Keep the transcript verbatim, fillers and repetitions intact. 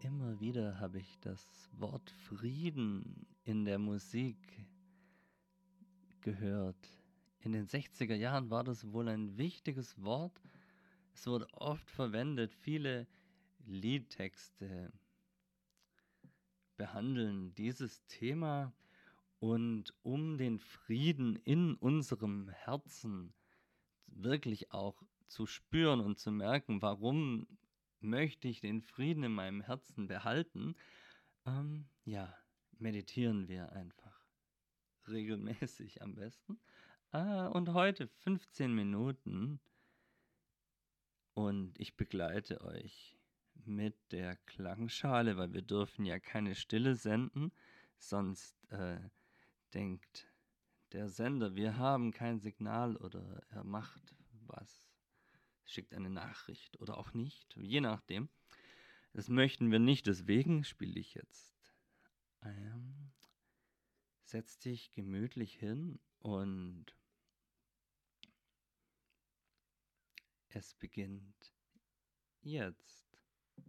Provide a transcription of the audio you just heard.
Immer wieder habe ich das Wort Frieden in der Musik gehört. In den sechziger Jahren war das wohl ein wichtiges Wort. Es wurde oft verwendet. Viele Liedtexte behandeln dieses Thema. Und um den Frieden in unserem Herzen wirklich auch zu spüren und zu merken, warum möchte ich den Frieden in meinem Herzen behalten, ähm, ja, meditieren wir einfach. Regelmäßig am besten. Äh, und heute fünfzehn Minuten und ich begleite euch mit der Klangschale, weil wir dürfen ja keine Stille senden, sonst äh, denkt der Sender, wir haben kein Signal oder er macht was, schickt eine Nachricht oder auch nicht, je nachdem. Das möchten wir nicht, deswegen spiele ich jetzt. Ähm, setz dich gemütlich hin und es beginnt jetzt.